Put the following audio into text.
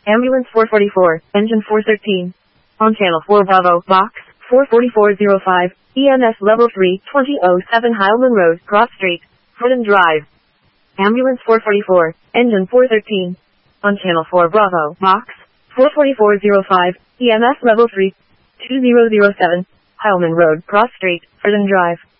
Ambulance 444, engine 413. On channel 4 Bravo, box 44405, EMS level 3, 2007 Heilman Road, Cross Street, Footen Drive. Ambulance 444, engine 413. On channel 4 Bravo, box 44405, EMS level 3, 2007, Heilman Road, Cross Street, Footen Drive.